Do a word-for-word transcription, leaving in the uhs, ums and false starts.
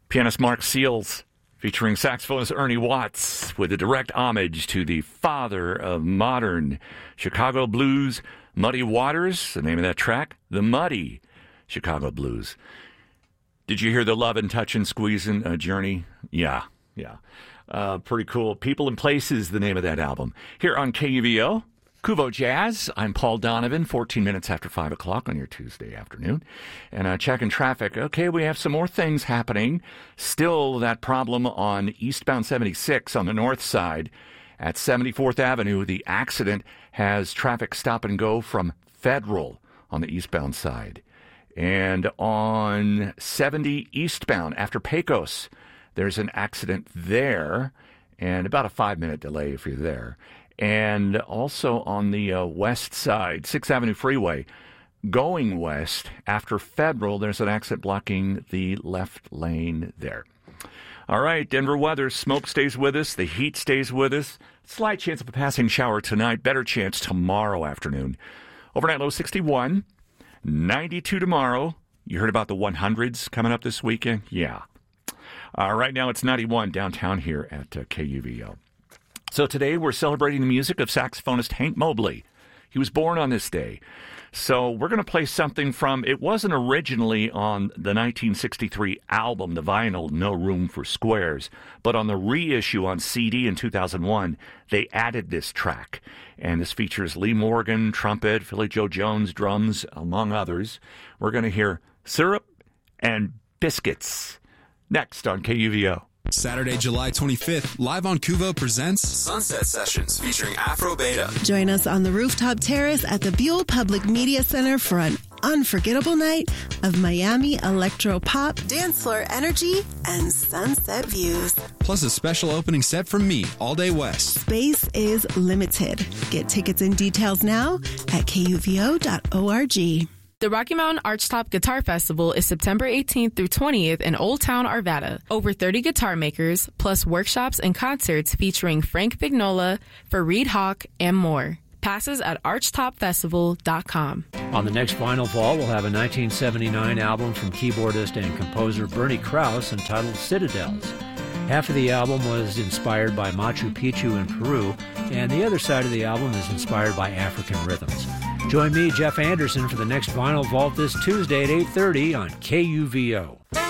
Pianist Mark Seals, featuring saxophonist Ernie Watts, with a direct homage to the father of modern Chicago blues, Muddy Waters, the name of that track, The Muddy Chicago Blues. Did you hear the Love and Touch and Squeezing uh, Journey? Yeah, yeah. Uh, pretty cool. People and Places, the name of that album. Here on K U V O, Kuvo Jazz. I'm Paul Donovan, fourteen minutes after five o'clock on your Tuesday afternoon. And uh, checking traffic. Okay, we have some more things happening. Still that problem on eastbound seventy-six on the north side at seventy-fourth Avenue. The accident has traffic stop and go from Federal on the eastbound side. And on seventy eastbound after Pecos, there's an accident there, and about a five-minute delay if you're there. And also on the uh, west side, sixth Avenue Freeway, going west after Federal, there's an accident blocking the left lane there. All right, Denver weather. Smoke stays with us. The heat stays with us. Slight chance of a passing shower tonight. Better chance tomorrow afternoon. Overnight low sixty-one. ninety-two tomorrow. You heard about the one hundreds coming up this weekend? Yeah. Uh, right now it's ninety-one downtown here at uh, K U V O. So today we're celebrating the music of saxophonist Hank Mobley. He was born on this day. So we're going to play something from, it wasn't originally on the nineteen sixty-three album, the vinyl No Room for Squares, but on the reissue on C D in two thousand one, they added this track. And this features Lee Morgan, trumpet, Philly Joe Jones, drums, among others. We're going to hear Syrup and Biscuits next on K U V O. Saturday, July twenty-fifth, live on Kuvo presents Sunset Sessions featuring Afro Beta. Join us on the rooftop terrace at the Buell Public Media Center for an unforgettable night of Miami electro pop, dance floor energy, and sunset views. Plus a special opening set from me, All Day West. Space is limited. Get tickets and details now at K U V O dot org. The Rocky Mountain Archtop Guitar Festival is September eighteenth through twentieth in Old Town, Arvada. Over thirty guitar makers, plus workshops and concerts featuring Frank Vignola, Fareed Hawk, and more. Passes at archtop festival dot com. On the next Vinyl Vault, we'll have a nineteen seventy-nine album from keyboardist and composer Bernie Krause entitled Citadels. Half of the album was inspired by Machu Picchu in Peru, and the other side of the album is inspired by African rhythms. Join me, Jeff Anderson, for the next Vinyl Vault this Tuesday at eight thirty on K U V O.